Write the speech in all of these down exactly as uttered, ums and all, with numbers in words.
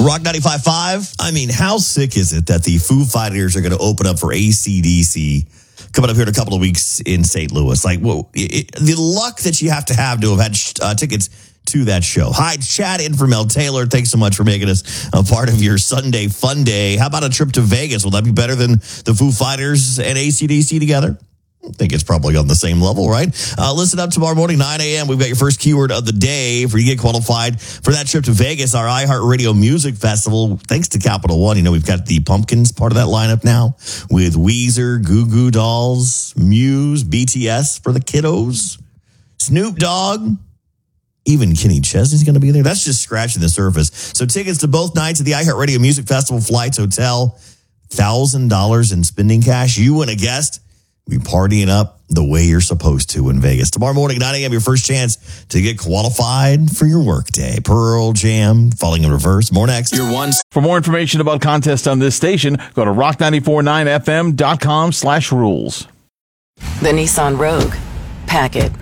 Rock ninety-five point five. I mean, how sick is it that the Foo Fighters are going to open up for A C D C coming up here in a couple of weeks in Saint Louis? Like, well, it, the luck that you have to have to have had uh, tickets to that show. Hi, Chad in for Mel Taylor. Thanks so much for making us a part of your Sunday fun day. How about a trip to Vegas? Will that be better than the Foo Fighters and A C D C together? I think it's probably on the same level, right? Uh, listen up tomorrow morning, nine a.m. We've got your first keyword of the day for you to get qualified for that trip to Vegas, our iHeartRadio Music Festival. Thanks to Capital One. You know, we've got the Pumpkins part of that lineup now with Weezer, Goo Goo Dolls, Muse, B T S for the kiddos, Snoop Dogg, even Kenny Chesney's going to be there. That's just scratching the surface. So tickets to both nights of the iHeartRadio Music Festival, flights, hotel, one thousand dollars in spending cash. You and a guest be partying up the way you're supposed to in Vegas. Tomorrow morning, nine a.m., your first chance to get qualified for your workday. Pearl Jam, Falling in Reverse. More next. Your one. For more information about contests on this station, go to rock nine four nine f m dot com slash rules. The Nissan Rogue. Pack it.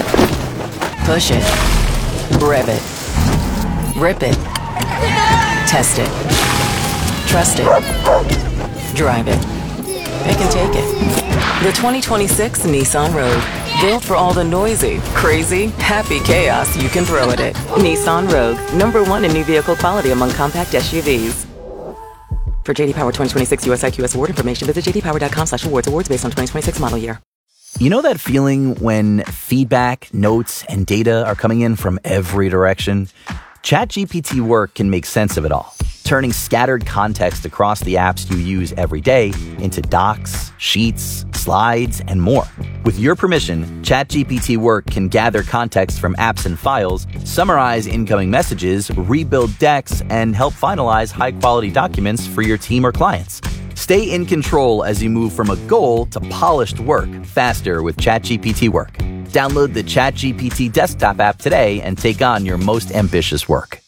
Push it. Rev it. Rip it. Test it. Trust it. Drive it. They can take it. The twenty twenty-six Nissan Rogue. Built for all the noisy, crazy, happy chaos you can throw at it. Nissan Rogue. Number one in new vehicle quality among compact S U Vs. For J D Power twenty twenty-six U S I Q S award information, visit j d power dot com slash awards. Awards based on twenty twenty-six model year. You know that feeling when feedback, notes, and data are coming in from every direction? ChatGPT Work can make sense of it all, turning scattered context across the apps you use every day into docs, sheets, slides, and more. With your permission, ChatGPT Work can gather context from apps and files, summarize incoming messages, rebuild decks, and help finalize high-quality documents for your team or clients. Stay in control as you move from a goal to polished work faster with ChatGPT Work. Download the ChatGPT desktop app today and take on your most ambitious work.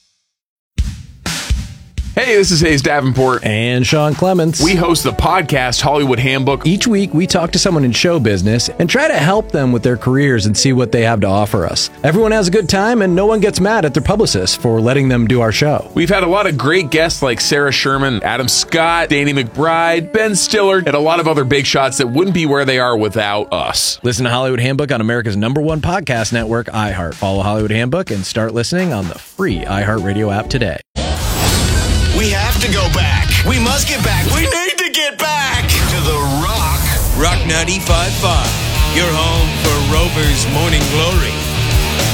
Hey, this is Hayes Davenport. And Sean Clements. We host the podcast Hollywood Handbook. Each week, we talk to someone in show business and try to help them with their careers and see what they have to offer us. Everyone has a good time, and no one gets mad at their publicists for letting them do our show. We've had a lot of great guests like Sarah Sherman, Adam Scott, Danny McBride, Ben Stiller, and a lot of other big shots that wouldn't be where they are without us. Listen to Hollywood Handbook on America's number one podcast network, iHeart. Follow Hollywood Handbook and start listening on the free iHeartRadio app today. We have to go back. We must get back. We need to get back to the Rock. Rock ninety-five point five. Your home for Rover's Morning Glory.